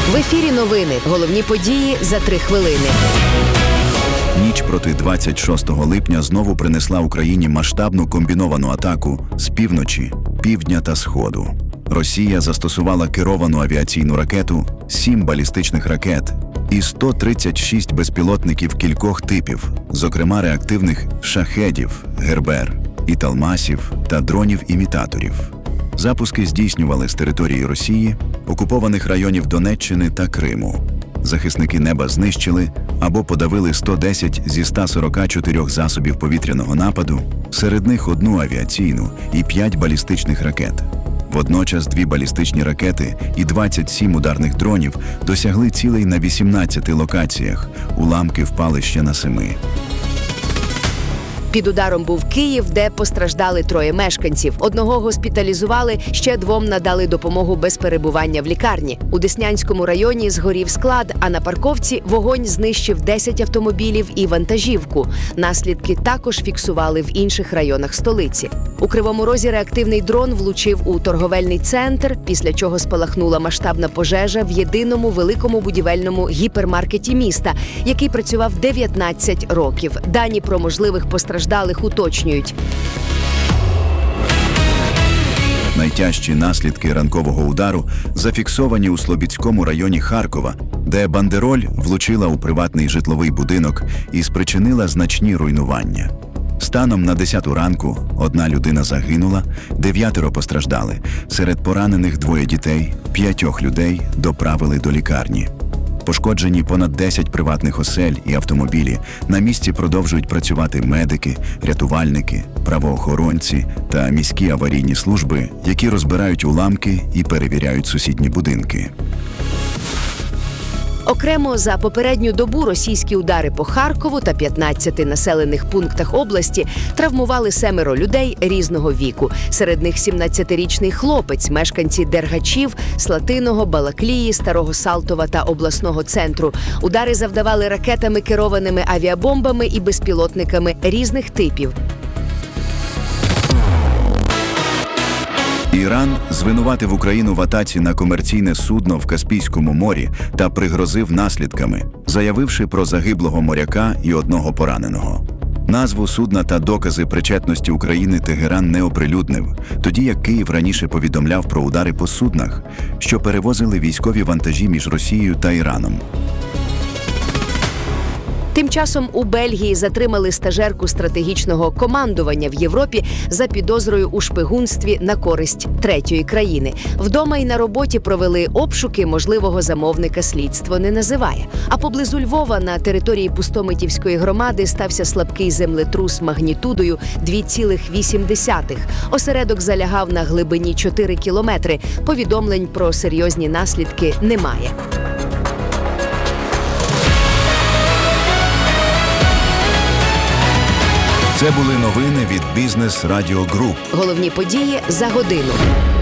В ефірі новини. Головні події за 3 хвилини. Ніч проти 26 липня знову принесла Україні масштабну комбіновану атаку з півночі, півдня та сходу. Росія застосувала керовану авіаційну ракету, 7 балістичних ракет і 136 безпілотників кількох типів, зокрема реактивних шахедів, гербер, італмасів та дронів-імітаторів. Запуски здійснювали з території Росії, окупованих районів Донеччини та Криму. Захисники неба знищили або подавили 110 зі 144 засобів повітряного нападу, серед них 1 авіаційну і 5 балістичних ракет. Водночас 2 балістичні ракети і 27 ударних дронів досягли цілей на 18 локаціях, уламки впали ще на 7. Під ударом був Київ, де постраждали 3 мешканців. 1 госпіталізували, ще 2 надали допомогу без перебування в лікарні. У Деснянському районі згорів склад, а на парковці вогонь знищив 10 автомобілів і вантажівку. Наслідки також фіксували в інших районах столиці. У Кривому Розі реактивний дрон влучив у торговельний центр, після чого спалахнула масштабна пожежа в єдиному великому будівельному гіпермаркеті міста, який працював 19 років. Дані про можливих постраждалих уточнюють. Найтяжчі наслідки ранкового удару зафіксовані у Слобідському районі Харкова, де бандероль влучила у приватний житловий будинок і спричинила значні руйнування. Станом на 10 ранку 1 людина загинула, 9 постраждали. Серед поранених 2 дітей, 5 людей доправили до лікарні. Пошкоджені понад 10 приватних осель і автомобілі. На місці продовжують працювати медики, рятувальники, правоохоронці та міські аварійні служби, які розбирають уламки і перевіряють сусідні будинки. Окремо за попередню добу російські удари по Харкову та 15 населених пунктах області травмували 7 людей різного віку. Серед них 17-річний хлопець, мешканці Дергачів, Слатиного, Балаклії, Старого Салтова та обласного центру. Удари завдавали ракетами, керованими авіабомбами і безпілотниками різних типів. Іран звинуватив Україну в атаці на комерційне судно в Каспійському морі та пригрозив наслідками, заявивши про загиблого моряка і 1 пораненого. Назву судна та докази причетності України Тегеран не оприлюднив, тоді як Київ раніше повідомляв про удари по суднах, що перевозили військові вантажі між Росією та Іраном. Тим часом у Бельгії затримали стажерку стратегічного командування в Європі за підозрою у шпигунстві на користь третьої країни. Вдома і на роботі провели обшуки, можливого замовника слідство не називає. А поблизу Львова на території Пустомитівської громади стався слабкий землетрус магнітудою 2,8. Осередок залягав на глибині 4 кілометри. Повідомлень про серйозні наслідки немає. Це були новини від Бізнес Радіо Груп. Головні події за годину.